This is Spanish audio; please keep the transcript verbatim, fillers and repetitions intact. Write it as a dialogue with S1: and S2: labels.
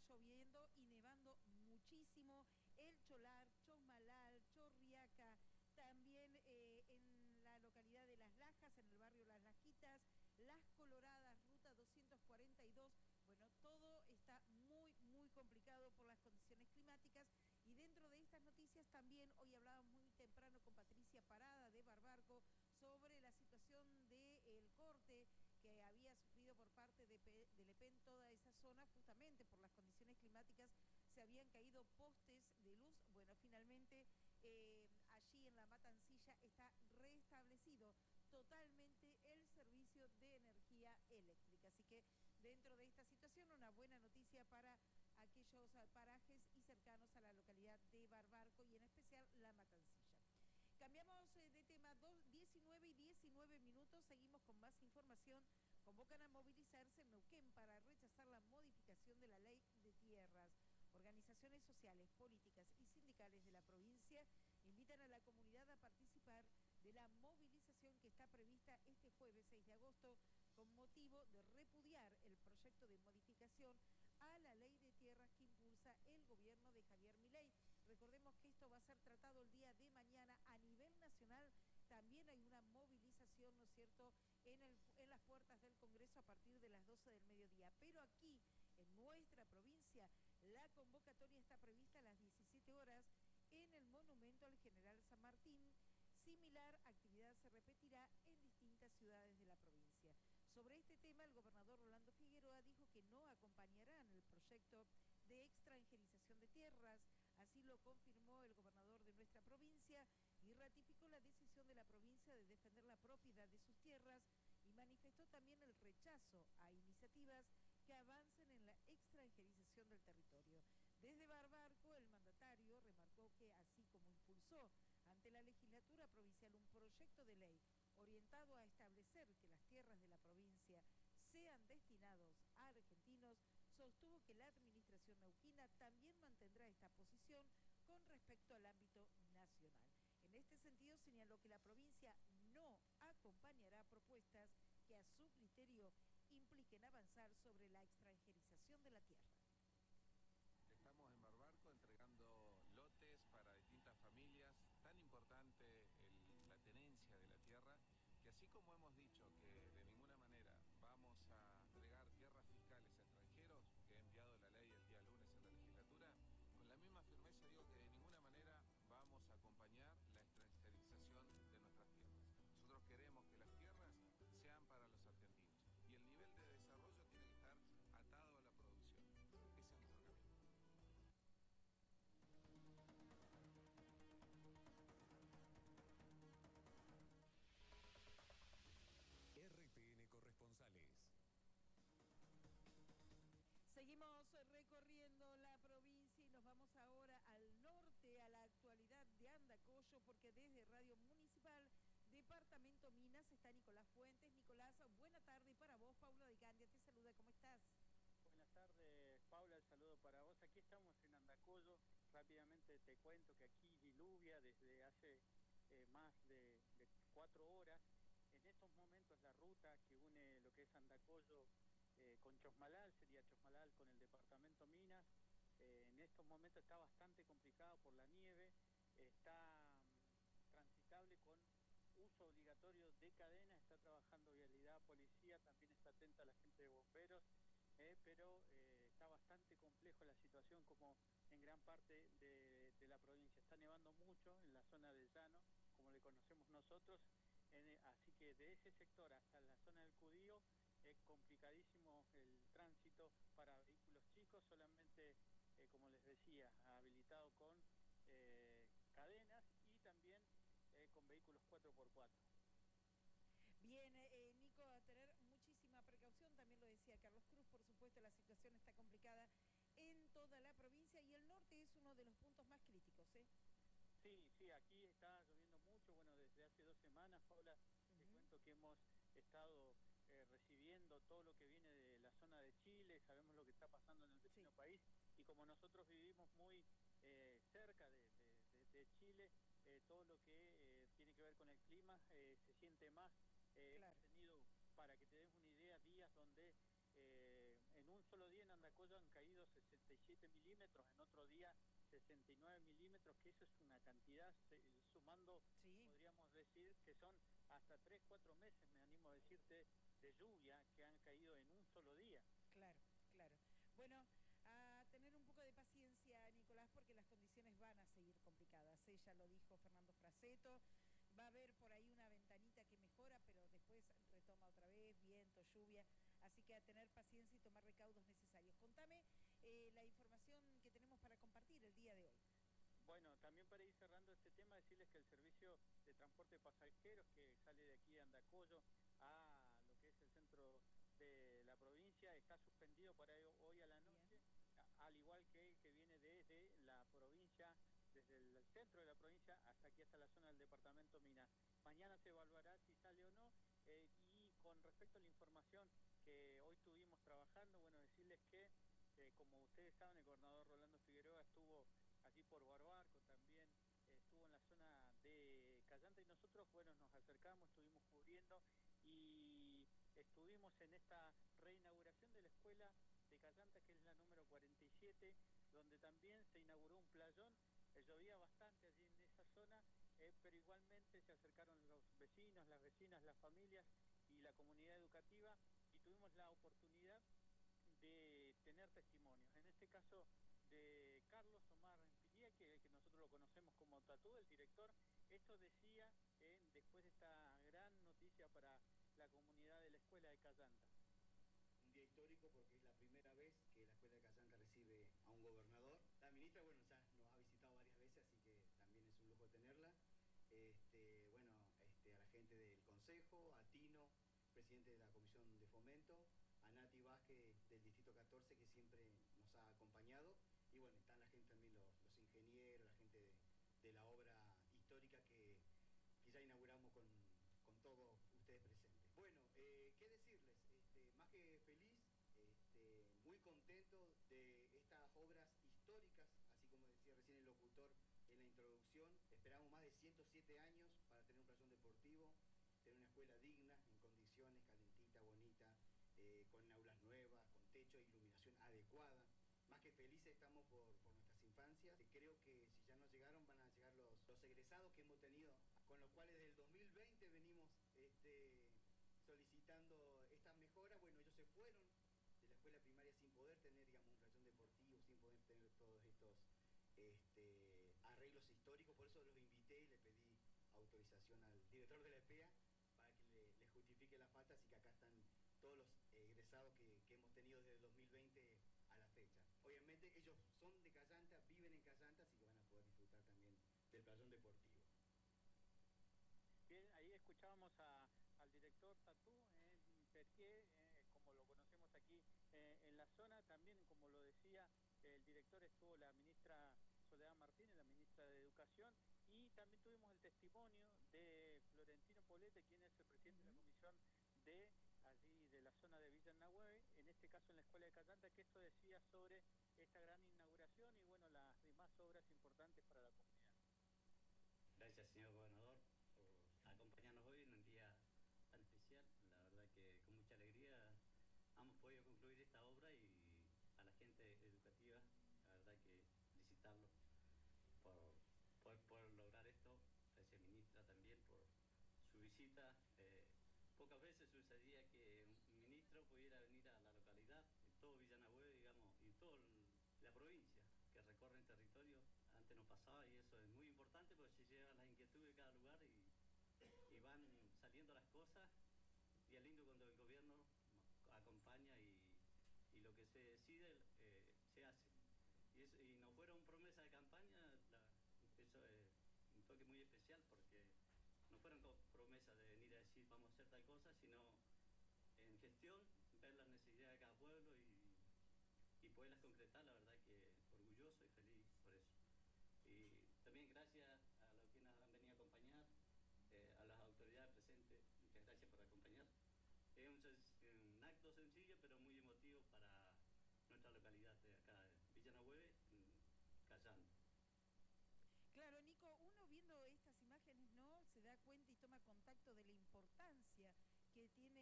S1: lloviendo y nevando muchísimo. El Cholar, Chosmalal, Chorriaca, también eh, en la localidad de Las Lajas, en el barrio Las Lajitas, Las Coloradas, ruta doscientos cuarenta y dos. Bueno, todo está muy, muy complicado por las condiciones climáticas. Y dentro de estas noticias también hoy hablábamos muy temprano con Patricia Parada de Barbarco sobre la situación del corte que había sufrido por parte de, de Lepén toda esa zona, justamente por las condiciones climáticas se habían caído postes de luz. Bueno, finalmente eh, allí en la Matancilla está restablecido totalmente el servicio de energía eléctrica. Así que dentro de esta situación, una buena noticia para aquellos parajes y cercanos a la localidad de Barbarco y en especial la Matancilla. Cambiamos eh, de tema, dos, diecinueve y diecinueve minutos, seguimos con más información. Convocan a movilizarse en Neuquén para rechazar la modificación de la ley de tierras. Organizaciones sociales, políticas y sindicales de la provincia invitan a la comunidad a participar de la movilización que está prevista este jueves seis de agosto con motivo de repudiar el proyecto de modificación a la ley de tierras que impulsa el gobierno de Javier Milei. Recordemos que esto va a ser tratado el día de mañana a nivel nacional. También hay una movilización, ¿no es cierto?, en, el, en las puertas del Congreso a partir de las doce del mediodía. Pero aquí, en nuestra provincia, la convocatoria está prevista a las diecisiete horas en el Monumento al General San Martín. Similar actividad se repetirá en distintas ciudades de la provincia. Sobre este tema, el gobernador Rolando Figueroa dijo que no acompañarán el proyecto de extranjerización de tierras. Así lo confirmó el gobernador de nuestra provincia y ratificó la decisión de la provincia de defender la propiedad de sus tierras y manifestó también el rechazo a iniciativas que avancen en la extranjerización del territorio. Desde Barbarco, el mandatario remarcó que así como impulsó ante la legislatura provincial un proyecto de ley orientado a establecer que las tierras de la provincia sean destinados a argentinos, sostuvo que la administración neuquina también mantendrá esta posición con respecto al ámbito nacional. En este sentido, señaló que la provincia no acompañará propuestas que a su criterio impliquen avanzar sobre la extranjerización de la tierra.
S2: Estamos en Barbarco entregando lotes para distintas familias. Tan importante el, la tenencia de la tierra, que así como hemos dicho que de ninguna manera vamos a entregar tierras fiscales a extranjeros, que ha enviado la ley el día lunes en la legislatura, con la misma firmeza digo que de ninguna manera vamos a acompañar la extranjerización de nuestras tierras. Nosotros queremos que las tierras sean para los argentinos y el nivel de desarrollo tiene que estar atado a la producción. Ese es nuestro camino.
S3: R T N Corresponsales.
S1: Seguimos recorriendo la provincia y nos vamos ahora al norte, a la actualidad de Andacollo, porque desde Radio Municipal, Departamento Minas, está Nicolás Fuentes. Nicolás, buena tarde para vos. Paula de Gandia te saluda, ¿cómo estás?
S4: Buenas tardes, Paula, el saludo para vos. Aquí estamos en Andacollo. Rápidamente te cuento que aquí diluvia desde hace eh, más de, de cuatro horas. En estos momentos la ruta que une lo que es Andacollo eh, con Chosmalal, sería Chosmalal con el departamento Minas, eh, en estos momentos está bastante complicado por la nieve, eh, está um, transitable con uso obligatorio de cadena, está trabajando vialidad, policía, también está atenta la gente de bomberos, eh, pero eh, está bastante complejo la situación como en gran parte de, de la provincia. Está nevando mucho en la zona del llano, como le conocemos nosotros, en, así que de ese sector hasta la zona del Cudío es complicadísimo el tránsito para vehículos chicos, solamente, eh, como les decía, habilitado con eh, cadenas y también eh, con vehículos cuatro por cuatro.
S1: Bien, eh, Nico, a tener muchísima precaución, también lo decía Carlos Cruz, por supuesto la situación está complicada en toda la provincia y el norte es uno de los puntos más críticos, ¿eh?
S4: Sí, sí, aquí está lloviendo mucho, bueno, desde hace dos semanas, Paula, uh-huh. Te cuento que hemos estado eh, recibiendo todo lo que viene de la zona de Chile, sabemos lo que está pasando en el vecino sí. país, y como nosotros vivimos muy eh, cerca de, de, de, de Chile, eh, todo lo que eh, tiene que ver con el clima eh, se siente más. Eh, claro. Hemos tenido, para que te des una idea, días donde eh, en un un solo día en Andacollo han caído sesenta y siete milímetros, en otro día sesenta y nueve milímetros, que eso es una cantidad, se, sumando,
S1: Sí.
S4: podríamos decir que son hasta tres, cuatro meses, me animo a decirte, de lluvia que han caído en un solo día.
S1: Claro, claro. Bueno, a tener un poco de paciencia, Nicolás, porque las condiciones van a seguir complicadas. Ella lo dijo Fernando Fraseto. Va a haber por ahí una ventanita que mejora, pero después retoma otra vez, viento, lluvia. Así que a tener paciencia y tomar recaudos necesarios. Contame eh, la información que tenemos para compartir el día de hoy.
S4: Bueno, también para ir cerrando este tema, decirles que el servicio de transporte de pasajeros que sale de aquí de Andacollo a lo que es el centro de la provincia está suspendido para hoy a la noche, a, al igual que el que viene desde la provincia, desde el centro de la provincia hasta aquí, hasta la zona del departamento Minas. Mañana se evaluará si sale o no, eh, y con respecto a la información que hoy estuvimos trabajando, bueno, decirles que, eh, como ustedes saben, el gobernador Rolando Figueroa estuvo allí por Barbarco, también eh, estuvo en la zona de Callanta y nosotros, bueno, nos acercamos, estuvimos cubriendo y estuvimos en esta reinauguración de la escuela de Callanta, que es la número cuarenta y siete, donde también se inauguró un playón. Eh, llovía bastante allí en esa zona, eh, pero igualmente se acercaron los vecinos, las vecinas, las familias y la comunidad educativa y tuvimos la oportunidad de tener testimonios. En este caso de Carlos Omar Piría, que, que nosotros lo conocemos como Tatú, el director. Esto decía eh, después de esta gran noticia para la comunidad de la escuela de Callanta.
S5: Un día histórico porque es la primera vez que la escuela de Callanta recibe a un gobernador. La ministra, bueno, ya nos ha visitado varias veces, así que también es un lujo tenerla. Este, bueno, este, a la gente del consejo, a Tino, presidente de la comisión de fomento, a Nati Vázquez del distrito catorce, que siempre nos ha acompañado, y bueno, están la gente también, los, los ingenieros, la gente de, de la obra histórica que, que ya inauguramos con, con todos ustedes presentes. Bueno, eh, ¿qué decirles? Este, más que feliz, este, muy contento de estas obras históricas, así como decía recién el locutor en la introducción. Esperamos más de ciento siete años para tener un playón deportivo, tener una escuela digna, en condiciones, calentita, bonita, eh, con aulas nuevas, con techo e iluminación adecuada. Más que felices estamos por, por nuestras infancias. Creo que si ya no llegaron, van a llegar los, los egresados que hemos tenido, con los cuales desde el dos mil veinte venimos este, solicitando estas mejoras. Bueno, ellos se fueron de la escuela primaria sin poder tener, digamos, un playón deportivo, sin poder tener todos estos este, arreglos históricos. Por eso los invité y le pedí autorización al director de la E P E A para que le, le justifique las faltas, y que acá están todos los egresados que, que hemos tenido desde el dos mil veinte a la fecha. Obviamente ellos son de Callanta, viven en Callanta, así que van a poder disfrutar también del playón deportivo.
S4: Bien, ahí escuchábamos a, al director Tatú, eh, Perquier, eh, como lo conocemos aquí eh, en la zona. También, como lo decía el director, estuvo la ministra Soledad Martínez, la ministra de Educación, y también tuvimos el testimonio de Florentino Polete, quien es el presidente uh-huh. de la comisión de allí de la zona de Villa Nahue, en este caso en la escuela de Callanta, que esto decía sobre esta gran inauguración y bueno, las demás obras importantes para la comunidad.
S6: Gracias, señor gobernador, por acompañarnos hoy en un día tan especial. La verdad que con mucha alegría hemos podido concluir esta obra, y a la gente educativa, la verdad que felicitarlo por poder, poder lograr esto. Gracias, ministra, también por su visita. Eh, pocas veces sucedía que un ministro pudiera venir a la localidad, en todo Villa Nahue, digamos, y toda la provincia, que recorren territorio. Antes no pasaba, y eso es muy importante porque se llegan las inquietudes de cada lugar y, y van saliendo las cosas, y es lindo cuando el gobierno acompaña y, y lo que se decide eh, se hace. Y, eso, y no fueron promesas de campaña, la, eso es un toque muy especial, porque no fueron promesas de venir a decir vamos a hacer tal cosa, sino en gestión, ver las necesidades de cada pueblo y, y poderlas concretar. La verdad que orgulloso y feliz por eso. Y también gracias a los que nos han venido a acompañar, eh, a las autoridades presentes, muchas gracias por acompañar. Es un, un acto sencillo pero muy emotivo para nuestra localidad de acá, de Villa Nahue, Callanta.
S1: Claro, Nico, uno viendo estas imágenes, ¿no?, se da cuenta y toma contacto de la importancia que tiene